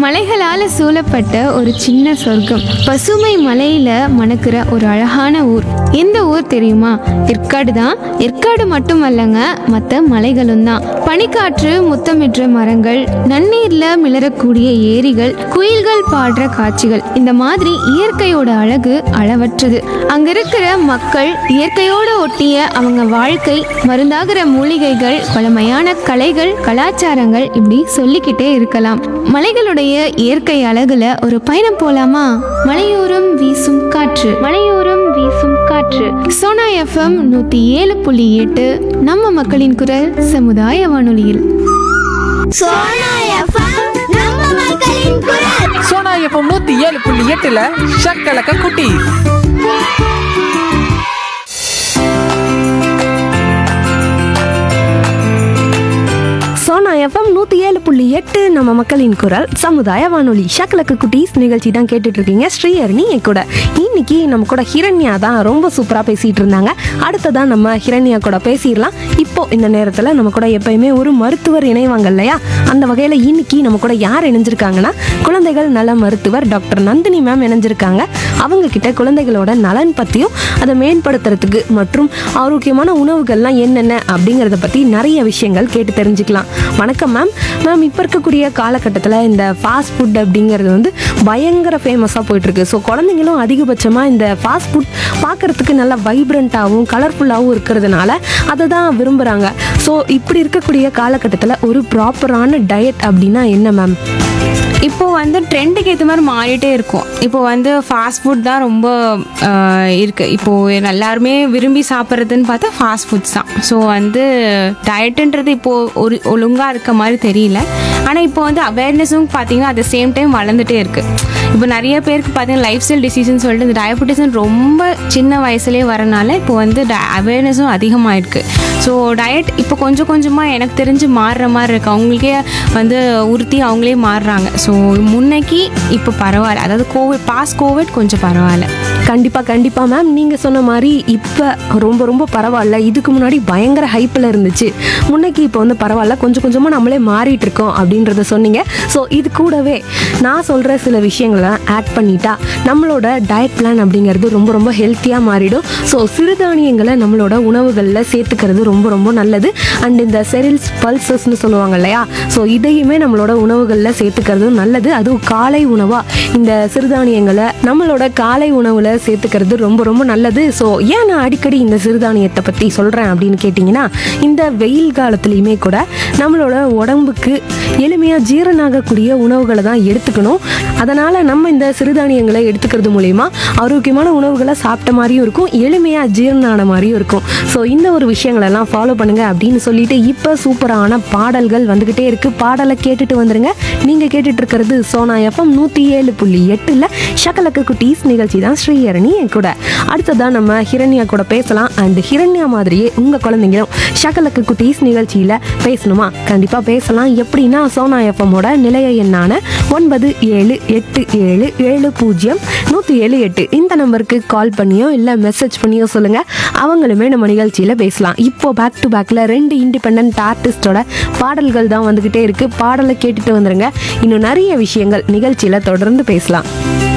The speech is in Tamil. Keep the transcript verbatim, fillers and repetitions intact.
மலைகளால சூழப்பட்ட ஒரு சின்ன சொர்க்கம், பசுமை மலையில மணக்கிற ஒரு அழகான ஊர். எந்த ஊர் தெரியுமா? ஏற்காடு தான். ஏற்காடு மட்டுமல்லங்க, மற்ற மலைகளும் தான். பனிக்காற்று முத்தமிடுற மரங்கள், நன்னீர்ல மிளறக்கூடிய ஏரிகள், குயில்கள் பாடுற காட்சிகள், இந்த மாதிரி இயற்கையோட அழகு அளவற்றது. அங்க இருக்கிற மக்கள், இயற்கையோட ஒட்டிய அவங்க வாழ்க்கை, மருந்தாகிற மூலிகைகள், பழமையான கலைகள், கலாச்சாரங்கள், இப்படி சொல்லிக்கிட்டே இருக்கலாம். மலைகளுடைய இயற்கை அழகுல ஒரு பயணம் போலாமா? மலையோரம் வீசும் காற்று, மலையோரம் வீசும் காற்று. சோனா எஃப்எம் நூத்தி ஏழு புள்ளி எட்டு, நம்ம மக்களின் குரல், சமுதாய வானொலியில். சோனா எஃப்எம் நம்ம மக்களின் குரல். சோனா எஃப்எம் நூத்தி ஏழு புள்ளி எட்டுல ஷக்கலக்க குட்டி. சோனா எஃப்எம் நூற்றி ஏழு புள்ளி எட்டு நம்ம மக்களின் குரல் சமுதாய வானொலி. ஷக்கலக்கு குட்டீஸ் நிகழ்ச்சி தான் கேட்டுட்டு இருக்கீங்க. ஸ்ரீஹரணி என் கூட. இன்னைக்கு நம்ம கூட ஹிரண்யா தான் ரொம்ப சூப்பராக பேசிகிட்டு இருந்தாங்க. அடுத்ததான் நம்ம ஹிரண்யா கூட பேசிடலாம். இப்போ இந்த நேரத்தில் நம்ம கூட எப்பயுமே ஒரு மருத்துவர் இணைவாங்க இல்லையா? அந்த வகையில் இன்னைக்கு நம்ம கூட யார் இணைஞ்சிருக்காங்கன்னா, குழந்தைகள் நல மருத்துவர் டாக்டர் நந்தினி மேம் இணைஞ்சிருக்காங்க. அவங்க கிட்ட குழந்தைகளோட நலன் பற்றியும் அதை மேம்படுத்துறதுக்கு மற்றும் ஆரோக்கியமான உணவுகள்லாம் என்னென்ன அப்படிங்கிறத பற்றி நிறைய விஷயங்கள் கேட்டு தெரிஞ்சுக்கலாம். வணக்கம் மேம். மேம், இப்போ இருக்கக்கூடிய காலகட்டத்தில் இந்த ஃபாஸ்ட் ஃபுட் அப்படிங்கிறது வந்து பயங்கர ஃபேமஸாக போயிட்டுருக்கு. ஸோ குழந்தைங்களும் அதிகபட்சமாக இந்த ஃபாஸ்ட் ஃபுட் பார்க்குறதுக்கு நல்லா வைப்ரண்ட்டாகவும் கலர்ஃபுல்லாகவும் இருக்கிறதுனால அதை தான் விரும்புகிறாங்க. ஸோ இப்படி இருக்கக்கூடிய காலகட்டத்தில் ஒரு ப்ராப்பரான டயட் அப்படின்னா என்ன மேம்? இப்போது வந்து ட்ரெண்டுக்கு ஏற்ற மாதிரி மாறிட்டே இருக்கும். இப்போது வந்து ஃபாஸ்ட் ஃபுட் தான் ரொம்ப இருக்குது. இப்போது எல்லாருமே விரும்பி சாப்பிட்றதுன்னு பார்த்தா ஃபாஸ்ட் ஃபுட்ஸ் தான். ஸோ வந்து டயட்டுன்றது இப்போது ஒரு ஒழுங்காக இருக்க மாதிரி தெரியல. ஆனால் இப்போ வந்து அவேர்னஸும் பார்த்திங்கன்னா அட் த சேம் டைம் வளர்ந்துட்டே இருக்குது. இப்போ நிறைய பேருக்கு பார்த்தீங்கன்னா லைஃப் ஸ்டைல் டிசீஸ்ன்னு சொல்லிட்டு இந்த டயபெட்டிஸ்ன்னு ரொம்ப சின்ன வயசுலேயே வரனால இப்போ வந்து ட அவேர்னஸும் அதிகமாக இருக்குது. ஸோ டயட் இப்போ கொஞ்சம் கொஞ்சமாக எனக்கு தெரிஞ்சு மாறுற மாதிரி இருக்குது. அவங்களுக்கே வந்து உறுத்தி அவங்களே மாறுறாங்க. ஸோ முன்னைக்கு இப்போ பரவாயில்ல. அதாவது கோவிட் பாஸ் கோவிட் கொஞ்சம் பரவாயில்ல. கண்டிப்பாக கண்டிப்பாக மேம். நீங்கள் சொன்ன மாதிரி இப்போ ரொம்ப ரொம்ப பரவாயில்ல. இதுக்கு முன்னாடி பயங்கர ஹைப்பில் இருந்துச்சு, முன்னைக்கு இப்போ வந்து பரவாயில்ல, கொஞ்சம் கொஞ்சமாக நம்மளே மாறிட்டு இருக்கோம் அப்படின்றத சொன்னீங்க. ஸோ இது கூடவே நான் சொல்கிற சில விஷயங்களை ஆட் பண்ணிட்டா நம்மளோட டயட் பிளான் அப்படிங்கிறது ரொம்ப ரொம்ப ஹெல்த்தியாக மாறிடும். ஸோ சிறுதானியங்களை நம்மளோட உணவுகளில் சேர்த்துக்கிறது ரொம்ப ரொம்ப நல்லது. அண்ட் இந்த செரில்ஸ் பல்சஸ்ன்னு சொல்லுவாங்க இல்லையா? ஸோ இதையுமே நம்மளோட உணவுகளில் சேர்த்துக்கிறதும் நல்லது. அதுவும் காலை உணவாக இந்த சிறுதானியங்களை நம்மளோட காலை உணவில் சேர்த்துக்கிறது ரொம்ப ரொம்ப நல்லது. ஸோ ஏன் நான் அடிக்கடி இந்த சிறுதானியத்தை பற்றி சொல்கிறேன் அப்படின்னு கேட்டிங்கன்னா, இந்த வெயில் காலத்துலேயுமே கூட நம்மளோட உடம்புக்கு எளிமையாக ஜீரணாகக்கூடிய உணவுகளை தான் எடுத்துக்கணும். அதனால் நம்ம இந்த சிறுதானியங்களை எடுத்துக்கிறது மூலயமா ஆரோக்கியமான உணவுகளை சாப்பிட்ட மாதிரியும் இருக்கும், எளிமையாக ஜீரணான மாதிரியும் இருக்கும். ஸோ இந்த ஒரு விஷயங்களெல்லாம் ஃபாலோ பண்ணுங்கள் அப்படின்னு சொல்லிட்டு இப்போ சூப்பரான பாடல்கள் வந்துக்கிட்டே இருக்குது. பாடலை கேட்டுட்டு வந்துடுங்க. நீங்கள் கேட்டுட்டு இருக்கிறது சோனா எஃப்எம் நூற்றி ஏழு புள்ளி எட்டில் ஷக்கலக்கு குட்டீஸ் நிகழ்ச்சி தான். ஸ்ரீஹரணி என் கூட. அடுத்ததான் நம்ம ஹிரண்யா கூட பேசலாம். அண்ட் ஹிரண்யா மாதிரியே உங்கள் குழந்தைங்களும் ஷக்கலக்கு குட்டீஸ் நிகழ்ச்சியில் பேசணுமா? கண்டிப்பாக பேசலாம். எப்படின்னா, சோனா எஃப்எம்மோட நிலைய எண்ணான ஒன்பது ஏழு எட்டு ஏழு ஏழு பூஜ்ஜியம் நூற்றி ஏழு எட்டு இந்த நம்பருக்கு கால் பண்ணியோ இல்லை மெசேஜ் பண்ணியோ சொல்லுங்கள். அவங்களுமே நம்ம நிகழ்ச்சியில் பேசலாம். இப்போ பேக் டு பேக்கில் ரெண்டு இண்டிபெண்ட் ஆர்டிஸ்டோட பாடல்கள் தான் வந்துக்கிட்டே இருக்குது. பாடலை கேட்டுட்டு வந்துடுங்க. இன்னும் நிறைய விஷயங்கள் நிகழ்ச்சியில் தொடர்ந்து பேசலாம்.